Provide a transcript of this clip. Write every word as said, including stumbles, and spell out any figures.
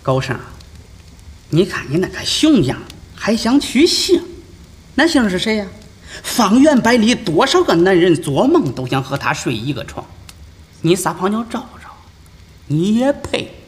高生，你看你那个熊样，还想娶媳？那姓是谁呀？方圆百里多少个男人做梦都想和他睡一个床，你撒泡尿照照，你也配？